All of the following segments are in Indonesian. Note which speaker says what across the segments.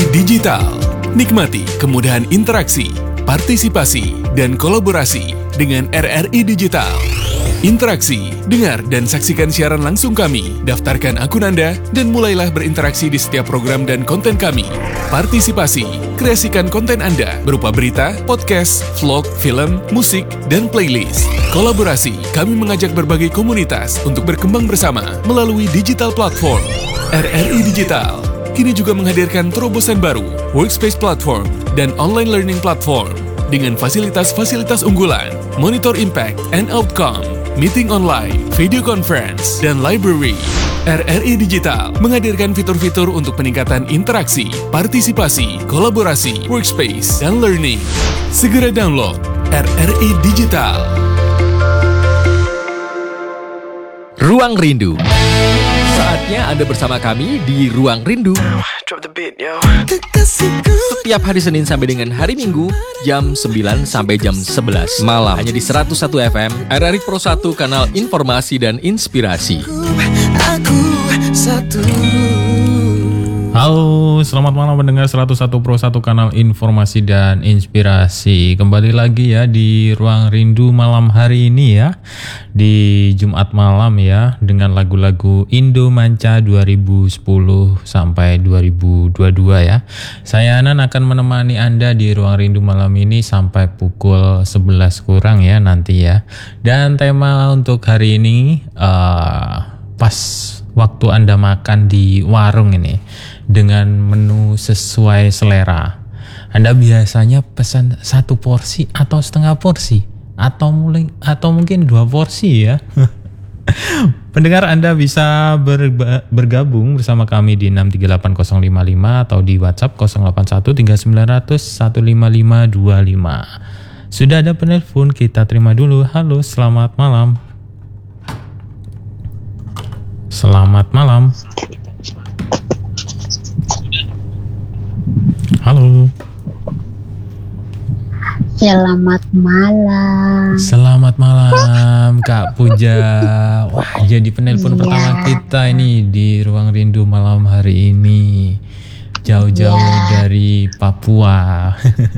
Speaker 1: Digital. Nikmati kemudahan interaksi, partisipasi, dan kolaborasi dengan RRI Digital. Interaksi, dengar dan saksikan siaran langsung kami, daftarkan akun Anda, dan mulailah berinteraksi di setiap program dan konten kami. Partisipasi, kreasikan konten Anda berupa berita, podcast, vlog, film, musik, dan playlist. Kolaborasi, kami mengajak berbagai komunitas untuk berkembang bersama melalui digital platform. RRI Digital kini juga menghadirkan terobosan baru, workspace platform, dan online learning platform dengan fasilitas-fasilitas unggulan, monitor impact and outcome, meeting online, video conference, dan library. RRI Digital menghadirkan fitur-fitur untuk peningkatan interaksi, partisipasi, kolaborasi, workspace, dan learning. Segera download RRI Digital.
Speaker 2: Ruang Rindu. Saatnya Anda bersama kami di Ruang Rindu. Setiap hari Senin sampai dengan hari Minggu, jam 9 sampai jam 11 malam. Hanya di 101 FM, RRI Pro 1, kanal informasi dan inspirasi.
Speaker 3: Halo, selamat malam pendengar 101 Pro 1, kanal informasi dan inspirasi. Kembali lagi ya di Ruang Rindu malam hari ini ya, di Jumat malam ya, dengan lagu-lagu Indo Manca 2010 sampai 2022 ya. Saya Anan akan menemani Anda di Ruang Rindu malam ini sampai pukul 11 kurang ya nanti ya. Dan tema untuk hari ini pas waktu Anda makan di warung ini dengan menu sesuai selera. Anda biasanya pesan satu porsi atau setengah porsi atau mungkin 2 porsi ya. Pendengar, Anda bisa bergabung bersama kami di 638055 atau di WhatsApp 081900155525. Sudah ada penelpon, kita terima dulu. Halo, selamat malam. Selamat malam. Halo.
Speaker 4: Selamat malam.
Speaker 3: Selamat malam Kak Puja. Wah, jadi penelpon pertama kita ini di Ruang Rindu malam hari ini. Jauh-jauh dari Papua.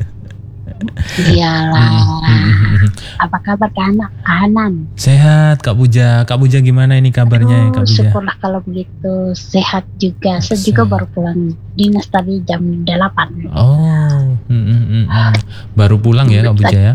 Speaker 4: Iyalah. Apa kabar kanan?
Speaker 3: Sehat Kak Puja. Kak Puja gimana ini kabarnya Kak Puja?
Speaker 4: Syukurlah kalau begitu, sehat juga. Saya juga baru pulang dinas tadi jam 8.
Speaker 3: Oh, baru pulang ya Kak Puja ya?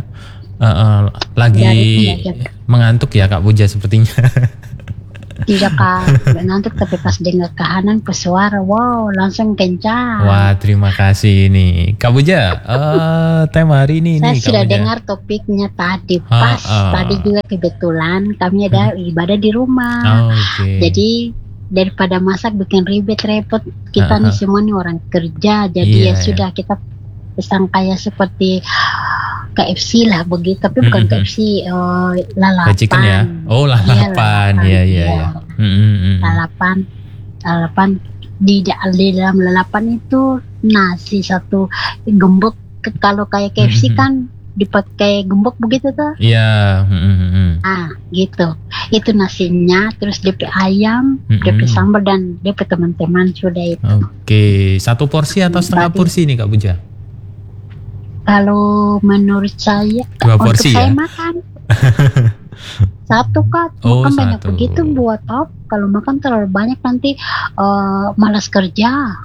Speaker 3: Lagi mengantuk ya Kak Puja sepertinya.
Speaker 4: Tidak Kak, ngantuk, tapi pas dengar kahanan pesuara, wow, langsung kencang.
Speaker 3: Wah, terima kasih nih Kak Puja. Tema hari ini
Speaker 4: saya
Speaker 3: nih
Speaker 4: sudah
Speaker 3: Kak Puja.
Speaker 4: dengar topiknya tadi pas. Tadi juga kebetulan kami ada ibadah di rumah. Jadi daripada masak bikin ribet repot, kita nih semua nih orang kerja, jadi sudah kita pesan kayak seperti KFC lah begitu, tapi bukan KFC, lalapan.
Speaker 3: Chicken ya? Oh, lalapan. Iya.
Speaker 4: Lalapan. Di dalam lalapan itu nasi satu gembok. Kalau kayak KFC kan dipakai gembok begitu tuh.
Speaker 3: Iya.
Speaker 4: Gitu. Itu nasinya, terus DP ayam, DP sambal, dan DP teman-teman sudah itu.
Speaker 3: Oke, satu porsi atau setengah porsi nih Kak Puja?
Speaker 4: Kalau menurut saya,
Speaker 3: 2 porsi
Speaker 4: untuk
Speaker 3: ya?
Speaker 4: saya makan satu Kak, makan banyak begitu buat apa? Kalau makan terlalu banyak nanti malas kerja.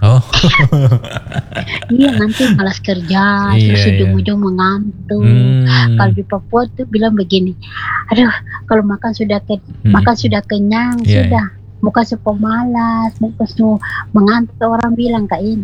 Speaker 4: Iya, nanti malas kerja, terus ujung-ujung mengantuk. Kalau di Papua tuh bilang begini, aduh, kalau makan sudah kenyang, sudah. Bukan sepemalas, bukan mengantuk, orang bilang Kak ini.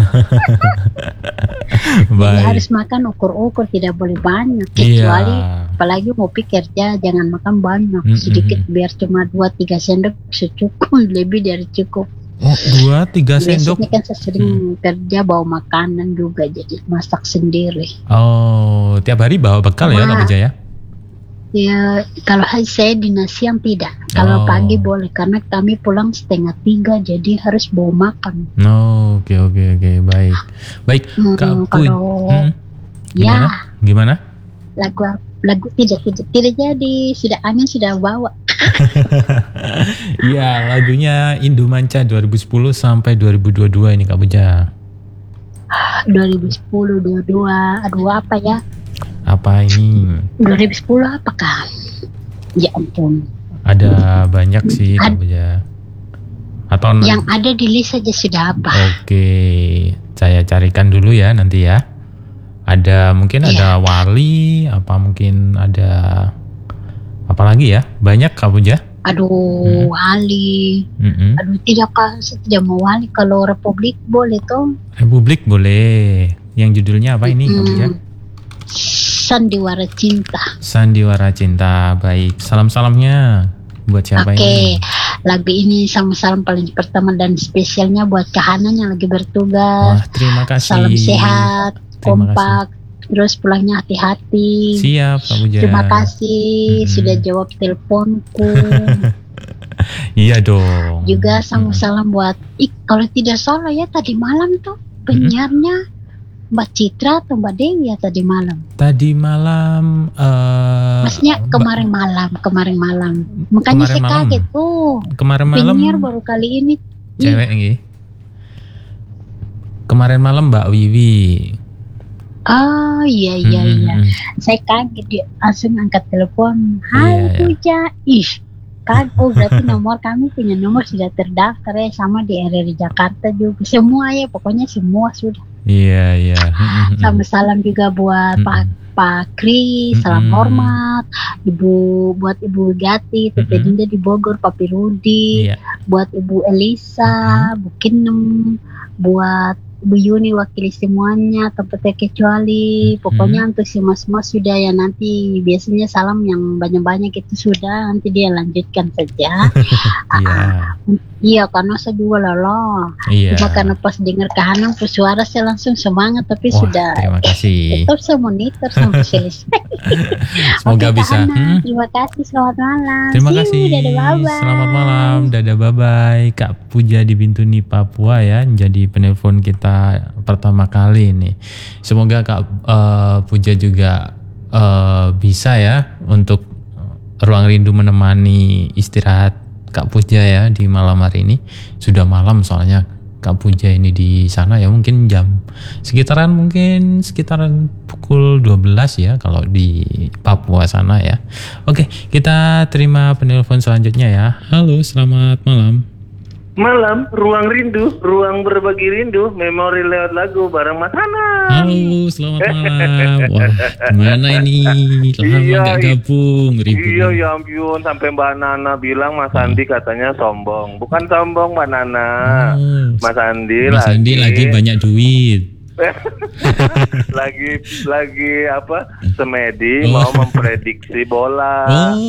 Speaker 4: Jadi harus makan ukur-ukur, tidak boleh banyak. Kecuali apalagi mau kerja, jangan makan banyak. Sedikit, biar cuma 2-3 sendok secukup, lebih dari cukup.
Speaker 3: Oh, 2-3 sendok.
Speaker 4: Biasanya kan saya sering kerja bawa makanan juga, jadi masak sendiri.
Speaker 3: Oh, tiap hari bawa bekal ya Kak Puja ya?
Speaker 4: Ya, kalau saya di siang tidak. Kalau pagi boleh, karena kami pulang 2:30, jadi harus bawa makan.
Speaker 3: Oke, baik. Kak
Speaker 4: Kalau
Speaker 3: gimana?
Speaker 4: Lagu tidak jadi, sudah angin sudah bawa.
Speaker 3: Iya, lagunya Indo Manca 2010 sampai 2022 ini Kak Puja.
Speaker 4: 2010, 22, aduh apa ya?
Speaker 3: Apa ini?
Speaker 4: 2010 apakah? Ya ampun.
Speaker 3: Ada banyak sih Kak Puja. Atau
Speaker 4: yang ada di list saja sudah apa?
Speaker 3: Oke, saya carikan dulu ya nanti ya. Ada mungkin ada Wali, apa mungkin ada apa lagi ya? Banyak Kak Puja.
Speaker 4: Aduh, Wali. Aduh, saya tidak mau Wali. Kalau Republik boleh toh?
Speaker 3: Republik boleh. Yang judulnya apa ini Kak Puja?
Speaker 4: Sandiwara Cinta.
Speaker 3: Sandiwara Cinta, baik. Salam-salamnya buat siapa ini?
Speaker 4: Oke, lagu ini sama salam paling pertama dan spesialnya buat Kahanan yang lagi bertugas.
Speaker 3: Wah, terima kasih.
Speaker 4: Salam sehat, kompak, terus pulangnya hati-hati.
Speaker 3: Siap, Kak Puja.
Speaker 4: Terima kasih sudah jawab teleponku.
Speaker 3: Iya dong.
Speaker 4: Juga sama salam buat, kalau tidak salah ya tadi malam tuh penyiarnya Mbak Citra atau Mbak Dewi ya tadi malam?
Speaker 3: Tadi malam
Speaker 4: maksudnya kemarin malam. Makanya saya kaget tuh.
Speaker 3: Kemarin malam
Speaker 4: penyiar baru kali ini.
Speaker 3: Cewek nggih. Kemarin malam Mbak Wiwi.
Speaker 4: Oh iya. Saya kaget dia langsung angkat telepon. Hai Puja. Berarti nomor kami punya nomor sudah terdaftar ya sama di RRI Jakarta juga. Semua ya, pokoknya semua sudah.
Speaker 3: Iya.
Speaker 4: Sama salam juga buat Pak Kri, salam hormat. Buat Ibu Gati, Tete Dinda di Bogor, Papi Rudi. Buat Ibu Elisa, Bu Kinem, buat Bu Yuni wakili semuanya tanpa terkecuali. Pokoknya untuk semua sudah ya, nanti biasanya salam yang banyak-banyak itu sudah nanti dia lanjutkan saja. Iya karena saya juga lelah. Cuma karena pas dengar Kahanan suara saya langsung semangat, tapi sudah
Speaker 3: terima kasih.
Speaker 4: tetap saya monitor sampai selesai.
Speaker 3: Semoga bisa.
Speaker 4: Terima kasih, selamat malam.
Speaker 3: Terima kasih. Selamat malam, dadah bye bye. Kak Puja di Bintuni Papua ya, jadi penelpon kita pertama kali ini. Semoga Kak Puja juga bisa ya untuk Ruang Rindu menemani istirahat Kak Puja ya di malam hari ini. Sudah malam soalnya Kak Puja ini di sana ya, mungkin sekitaran pukul 12 ya kalau di Papua sana ya. Oke, kita terima penelpon selanjutnya ya. Halo, selamat malam.
Speaker 5: Malam, Ruang Rindu, ruang berbagi rindu, memori lewat lagu bareng Mas Hana.
Speaker 3: Halo, selamat malam. Wah, gimana ini? Lama gak gabung.
Speaker 5: Iya, ya ampun, sampai Mbak Nana bilang Mas Andi katanya sombong. Bukan sombong Mbak Nana. Mas Andi lagi banyak duit. lagi semedi mau memprediksi bola.